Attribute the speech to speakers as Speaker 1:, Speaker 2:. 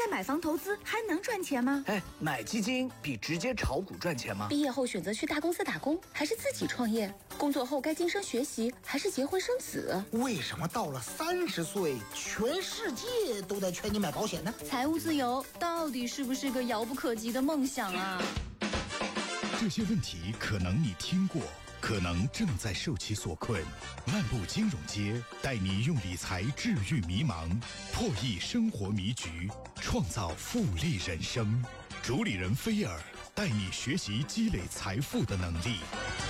Speaker 1: 买房投资还能赚钱吗？
Speaker 2: 买基金比直接炒股赚钱吗？
Speaker 3: 毕业后选择去大公司打工，还是自己创业？工作后该晋升学习，还是结婚生子？
Speaker 4: 为什么到了30岁，全世界都在劝你买保险呢？
Speaker 5: 财务自由到底是不是个遥不可及的梦想啊？
Speaker 6: 这些问题可能你听过，可能正在受其所困。漫步金融街，带你用理财治愈迷茫，破译生活迷局，创造复利人生。主理人菲尔带你学习积累财富的能力。